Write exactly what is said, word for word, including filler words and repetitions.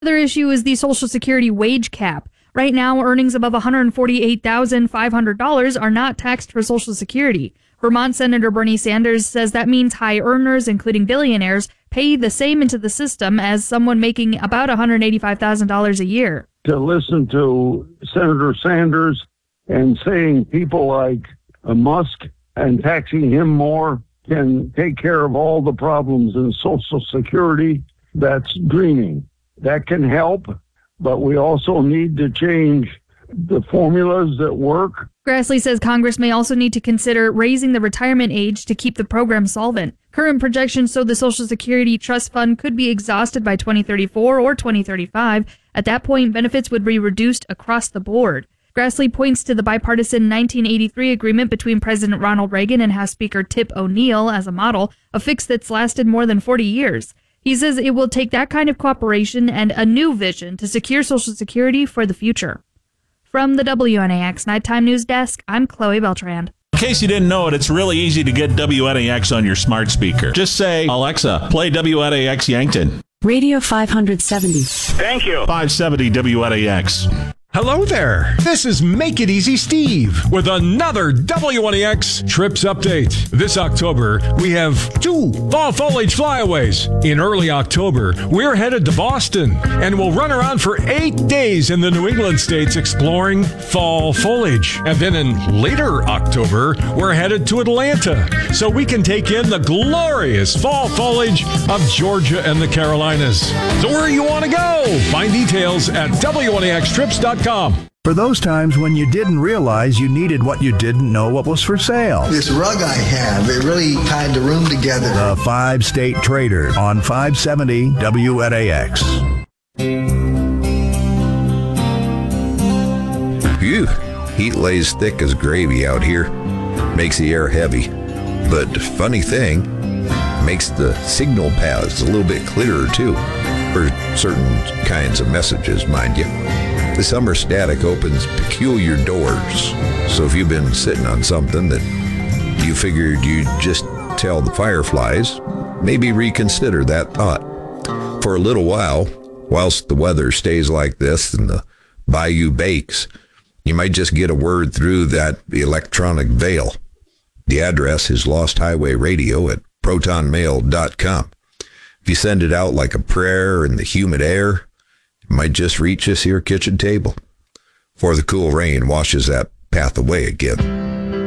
Another issue is the Social Security wage cap. Right now, earnings above one hundred forty-eight thousand five hundred dollars are not taxed for Social Security. Vermont Senator Bernie Sanders says that means high earners, including billionaires, pay the same into the system as someone making about one hundred eighty-five thousand dollars a year. To listen to Senator Sanders and saying people like uh, Musk and taxing him more can take care of all the problems in Social Security, that's dreaming. That can help, but we also need to change the formulas that work. Grassley says Congress may also need to consider raising the retirement age to keep the program solvent. Current projections show the Social Security Trust Fund could be exhausted by twenty thirty-four or twenty thirty-five. At that point, benefits would be reduced across the board. Grassley points to the bipartisan nineteen eighty-three agreement between President Ronald Reagan and House Speaker Tip O'Neill as a model, a fix that's lasted more than forty years. He says it will take that kind of cooperation and a new vision to secure Social Security for the future. From the W N A X Nighttime News Desk, I'm Chloe Beltran. In case you didn't know it, it's really easy to get W N A X on your smart speaker. Just say, Alexa, play W N A X Yankton. Radio five seventy. Thank you. five seventy W N A X. Hello there. This is Make It Easy Steve with another W N A X Trips Update. This October, we have two fall foliage flyaways. In early October, we're headed to Boston and we'll run around for eight days in the New England states exploring fall foliage. And then in later October, we're headed to Atlanta so we can take in the glorious fall foliage of Georgia and the Carolinas. So where you want to go? Find details at W N A X trips dot com. For those times when you didn't realize you needed what you didn't know what was for sale. This rug I have, it really tied the room together. The Five State Trader on five seventy W N A X. Phew, heat lays thick as gravy out here. Makes the air heavy. But funny thing, makes the signal paths a little bit clearer too. For certain kinds of messages, mind you. The summer static opens peculiar doors. So if you've been sitting on something that you figured you'd just tell the fireflies, maybe reconsider that thought. For a little while, whilst the weather stays like this and the bayou bakes, you might just get a word through that electronic veil. The address is Lost Highway Radio at proton mail dot com. If you send it out like a prayer in the humid air, it might just reach this here kitchen table before the cool rain washes that path away again.